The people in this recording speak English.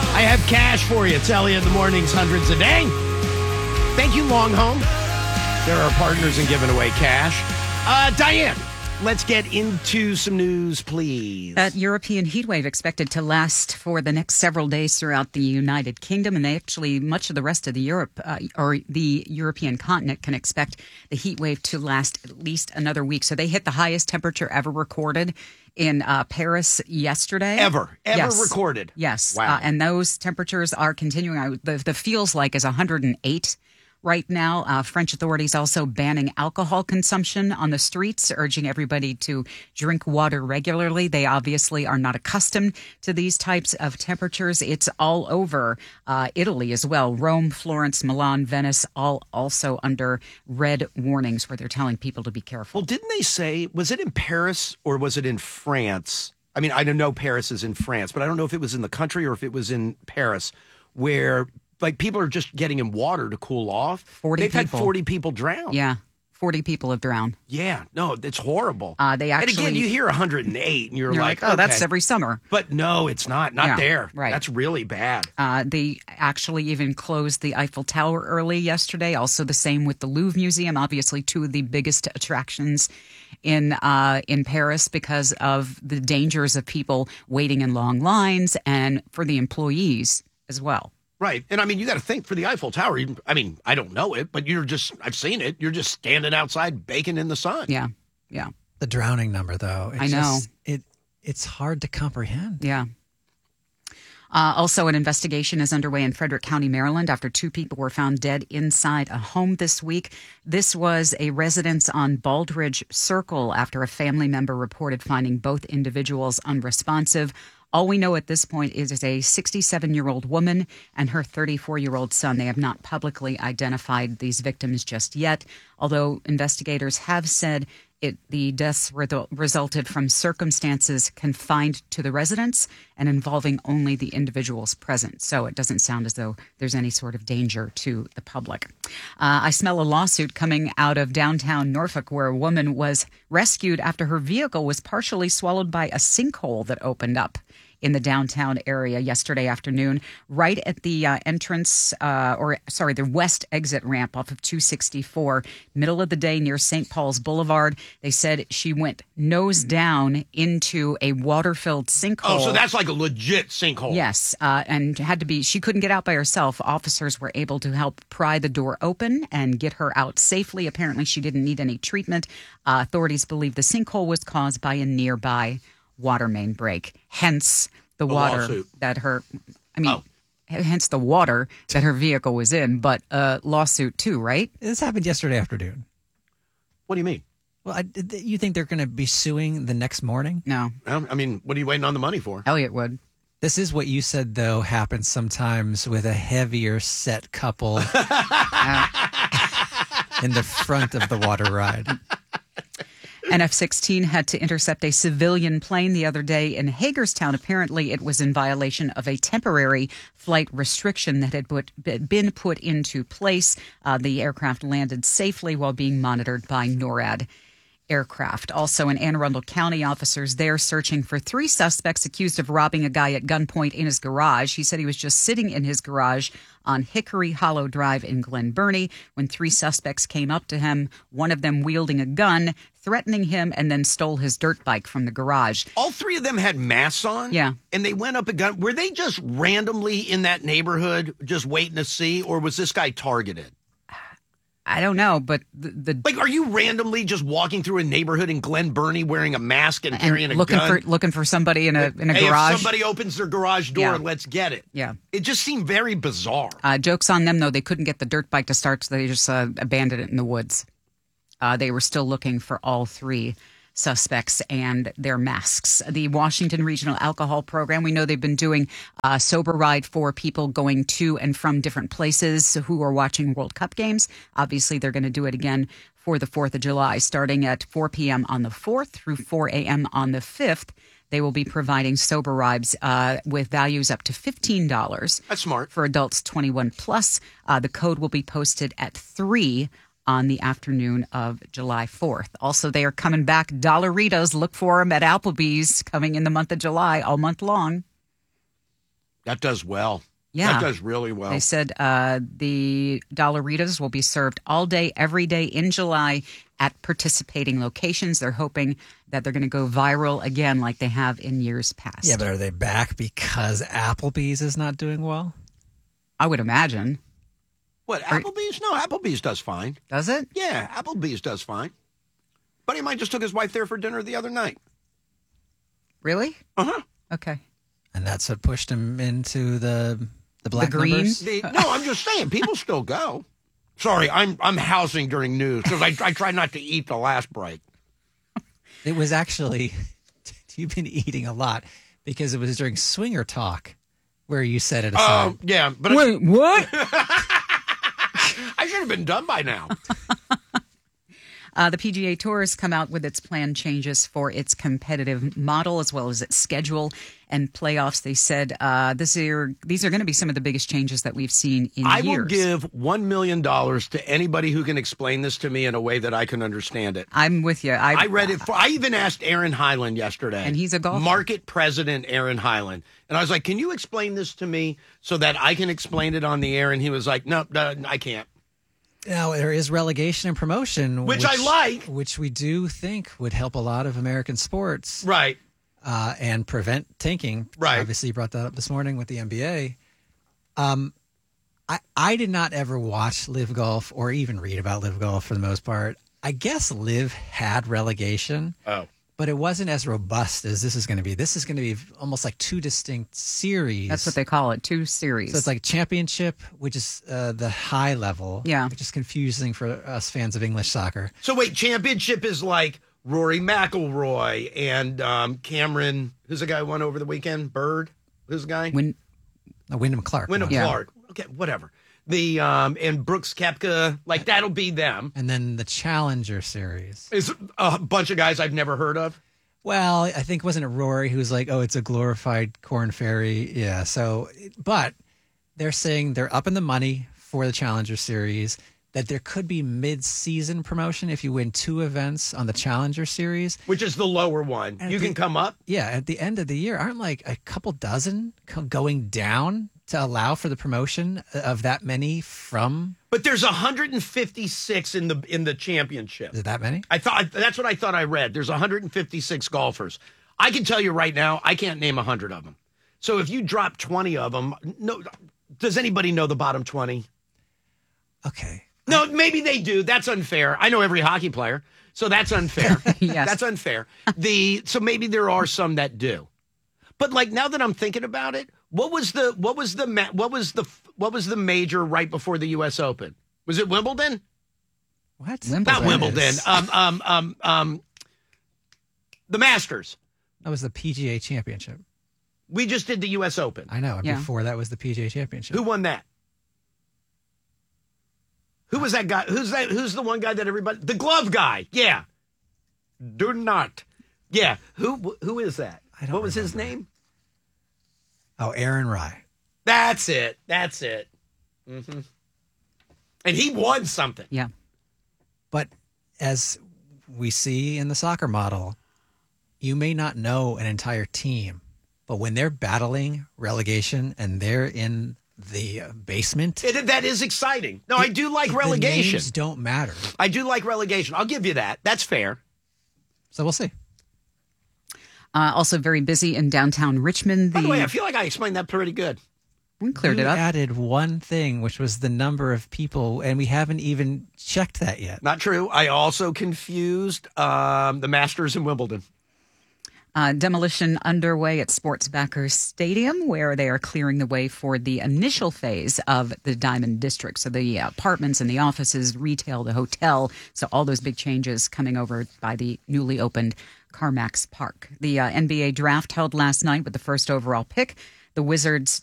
I have cash for you. It's Elliot in the mornings, hundreds a day. Thank you, Long Home. They're our partners in giving away cash. Diane, let's get into some news, please. That European heat wave expected to last for the next several days throughout the United Kingdom, and much of the rest of the the European continent can expect the heat wave to last at least another week. So they hit the highest temperature ever recorded in Paris yesterday. Ever Yes. recorded. Yes. Wow. And those temperatures are continuing. The feels like is 108 right now. French authorities also banning alcohol consumption on the streets, urging everybody to drink water regularly. They obviously are not accustomed to these types of temperatures. It's all over Italy as well. Rome, Florence, Milan, Venice, all also under red warnings where they're telling people to be careful. Well, didn't they say, was it in Paris or was it in France? I mean, I don't know Paris is in France, but I don't know if it was in the country or if it was in Paris where people are just getting in water to cool off. 40 They've people. had 40 people drown. Yeah. 40 people have drowned. Yeah. No, it's horrible. And again, you hear 108 and you're like, oh, that's okay. every summer. But no, it's not. Not there. Right. That's really bad. They actually even closed the Eiffel Tower early yesterday. Also the same with the Louvre Museum, obviously two of the biggest attractions in Paris because of the dangers of people waiting in long lines and for the employees as well. Right. And I mean, you got to think for the Eiffel Tower. I mean, I don't know it, but I've seen it. You're just standing outside baking in the sun. Yeah. Yeah. The drowning number, though. I know. It's hard to comprehend. Yeah. Also, an investigation is underway in Frederick County, Maryland, after two people were found dead inside a home this week. This was a residence on Baldridge Circle after a family member reported finding both individuals unresponsive. All we know at this point is a 67-year-old woman and her 34-year-old son. They have not publicly identified these victims just yet, although investigators have said the deaths resulted from circumstances confined to the residence and involving only the individuals present. So it doesn't sound as though there's any sort of danger to the public. I smell a lawsuit coming out of downtown Norfolk where a woman was rescued after her vehicle was partially swallowed by a sinkhole that opened up in the downtown area yesterday afternoon, right at the the west exit ramp off of 264, middle of the day near St. Paul's Boulevard. They said she went nose down into a water-filled sinkhole. Oh, so that's like a legit sinkhole. Yes, and she couldn't get out by herself. Officers were able to help pry the door open and get her out safely. Apparently, she didn't need any treatment. Authorities believe the sinkhole was caused by a nearby water main break, hence the water lawsuit. hence the water that her vehicle was in, but a lawsuit too, right? This happened yesterday afternoon. What do you mean? Well, you think they're going to be suing the next morning? No. I mean, what are you waiting on the money for? Elliot would. This is what you said, though, happens sometimes with a heavier set couple in the front of the water ride. An F-16 had to intercept a civilian plane the other day in Hagerstown. Apparently, it was in violation of a temporary flight restriction that had been put into place. The aircraft landed safely while being monitored by NORAD aircraft. Also in Anne Arundel County, officers there searching for three suspects accused of robbing a guy at gunpoint in his garage. He said he was just sitting in his garage on Hickory Hollow Drive in Glen Burnie when three suspects came up to him, one of them wielding a gun, threatening him, and then stole his dirt bike from the garage. All three of them had masks on? Yeah. And they went up a gun. Were they just randomly in that neighborhood just waiting to see, or was this guy targeted? I don't know, but are you randomly just walking through a neighborhood in Glen Burnie wearing a mask and carrying a gun? looking for somebody in a hey, garage? If somebody opens their garage door, let's get it. Yeah. It just seemed very bizarre. Joke's on them, though. They couldn't get the dirt bike to start, so they just abandoned it in the woods. They were still looking for all three suspects and their masks. The Washington Regional Alcohol Program, we know they've been doing a sober ride for people going to and from different places who are watching World Cup games. Obviously, they're going to do it again for the 4th of July, starting at 4 p.m. on the 4th through 4 a.m. on the 5th. They will be providing sober rides with values up to $15. That's smart. For adults 21 plus. The code will be posted at 3 on the afternoon of July 4th. Also, they are coming back. Dollaritos, look for them at Applebee's coming in the month of July, all month long. That does well. Yeah. That does really well. They said the Dollaritas will be served all day, every day in July at participating locations. They're hoping that they're going to go viral again like they have in years past. Yeah, but are they back because Applebee's is not doing well? I would imagine. What, Applebee's? No, Applebee's does fine. Does it? Yeah, Applebee's does fine. Buddy of mine just took his wife there for dinner the other night. Really? Uh-huh. Okay. And that's what pushed him into the black green? numbers? No, I'm just saying, people still go. Sorry, I'm housing during news because I try not to eat the last break. It was actually, you've been eating a lot because it was during Swinger Talk where you set it aside. Yeah, but Wait, what? I should have been done by now. The PGA Tour has come out with its planned changes for its competitive model as well as its schedule and playoffs. They said these are going to be some of the biggest changes that we've seen in I years. will give $1 million to anybody who can explain this to me in a way that I can understand it. I'm with you. I read it. I even asked Aaron Hyland yesterday. And he's a golfer. Market president Aaron Hyland. And I was like, can you explain this to me so that I can explain it on the air? And he was like, no, I can't. Now, there is relegation and promotion. Which I like. Which we do think would help a lot of American sports. Right. And prevent tanking. Right. Obviously, you brought that up this morning with the NBA. I did not ever watch Live Golf or even read about Live Golf for the most part. I guess Live had relegation. Oh. But it wasn't as robust as this is going to be. This is going to be almost like two distinct series. That's what they call it, 2 series. So it's like championship, which is the high level. Yeah. Which is confusing for us fans of English soccer. So wait, championship is like Rory McIlroy and Cameron. Who's the guy who won over the weekend? Bird. Who's the guy? Wyndham Clark. Wyndham Clark. Okay, whatever. The and Brooks Koepka, like that'll be them. And then the Challenger Series is a bunch of guys I've never heard of. Well, I think wasn't it Rory who's like, oh, it's a glorified Corn Ferry. Yeah. So, but they're saying they're up in the money for the Challenger Series. That there could be mid-season promotion if you win 2 events on the Challenger Series, which is the lower one. And you can come up. Yeah, at the end of the year, aren't like a couple dozen going down to allow for the promotion of that many from? But there's 156 in the championship. Is it that many? I thought that's what I thought I read. There's 156 golfers. I can tell you right now, I can't name 100 of them. So if you drop 20 of them, no. Does anybody know the bottom 20? Okay. No, maybe they do. That's unfair. I know every hockey player, so that's unfair. Yes. That's unfair. So maybe there are some that do. But like now that I'm thinking about it, what was the major right before the U.S. Open? Was it Wimbledon? What? Not Wimbledon. The Masters. That was the PGA Championship. We just did the U.S. Open. I know. Yeah. Before that was the PGA Championship. Who won that? Who was that guy? Who's the one guy that everybody? The glove guy. Yeah. Do not. Yeah. Who is that? What was his name? Oh, Aaron Rye. That's it. Mm-hmm. And he won something. Yeah. But as we see in the soccer model, you may not know an entire team, but when they're battling relegation and they're in the basement, that is exciting. No, I do like relegation. The names don't matter. I do like relegation. I'll give you that. That's fair. So we'll see. Also very busy in downtown Richmond. By the way, I feel like I explained that pretty good. We cleared you it up. Added one thing, which was the number of people, and we haven't even checked that yet. Not true. I also confused the Masters in Wimbledon. Demolition underway at Sports Backers Stadium, where they are clearing the way for the initial phase of the Diamond District. So the apartments and the offices, retail, the hotel. So all those big changes coming over by the newly opened CarMax Park. The NBA draft held last night with the first overall pick. The Wizards